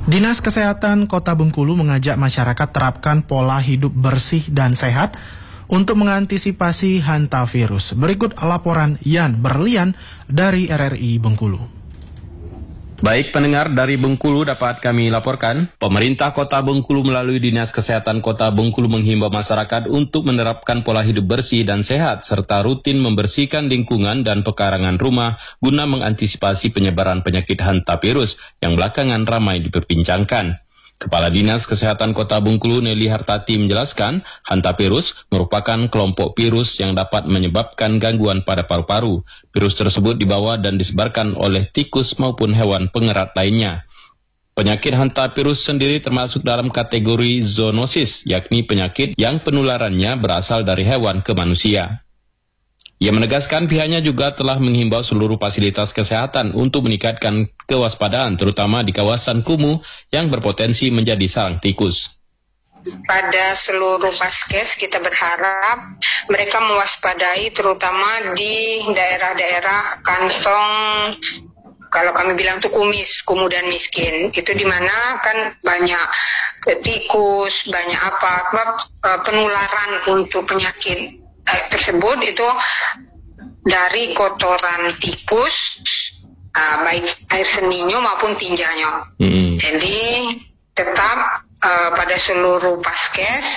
Dinas Kesehatan Kota Bengkulu mengajak masyarakat terapkan pola hidup bersih dan sehat untuk mengantisipasi hantavirus. Berikut laporan Yan Berlian dari RRI Bengkulu. Baik pendengar, dari Bengkulu dapat kami laporkan, pemerintah Kota Bengkulu melalui Dinas Kesehatan Kota Bengkulu menghimbau masyarakat untuk menerapkan pola hidup bersih dan sehat serta rutin membersihkan lingkungan dan pekarangan rumah guna mengantisipasi penyebaran penyakit hantavirus yang belakangan ramai diperbincangkan. Kepala Dinas Kesehatan Kota Bengkulu Nelly Hartati menjelaskan, hantavirus merupakan kelompok virus yang dapat menyebabkan gangguan pada paru-paru. Virus tersebut dibawa dan disebarkan oleh tikus maupun hewan pengerat lainnya. Penyakit hantavirus sendiri termasuk dalam kategori zoonosis, yakni penyakit yang penularannya berasal dari hewan ke manusia. Ia menegaskan pihaknya juga telah menghimbau seluruh fasilitas kesehatan untuk meningkatkan kewaspadaan terutama di kawasan kumuh yang berpotensi menjadi sarang tikus. Pada seluruh vaskes kita berharap mereka mewaspadai terutama di daerah-daerah kantong, kalau kami bilang itu kumis, kumuh dan miskin. Itu di mana kan banyak tikus, banyak penularan untuk penyakit tersebut itu dari kotoran tikus, baik air seninya maupun tinjanya. Jadi tetap pada seluruh vaskes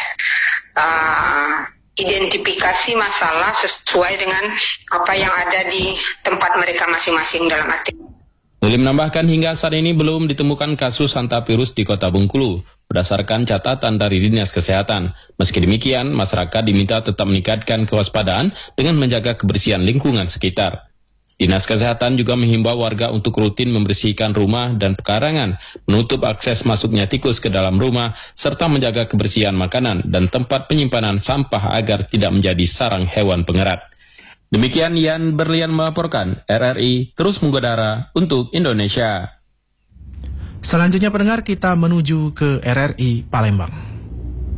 identifikasi masalah sesuai dengan apa yang ada di tempat mereka masing-masing dalam arti. Nelly menambahkan hingga saat ini belum ditemukan kasus hantavirus di Kota Bengkulu berdasarkan catatan dari Dinas Kesehatan. Meski demikian, masyarakat diminta tetap meningkatkan kewaspadaan dengan menjaga kebersihan lingkungan sekitar. Dinas Kesehatan juga menghimbau warga untuk rutin membersihkan rumah dan pekarangan, menutup akses masuknya tikus ke dalam rumah, serta menjaga kebersihan makanan dan tempat penyimpanan sampah agar tidak menjadi sarang hewan pengerat. Demikian Yan Berlian melaporkan, RRI terus mengudara untuk Indonesia. Selanjutnya pendengar, kita menuju ke RRI Palembang.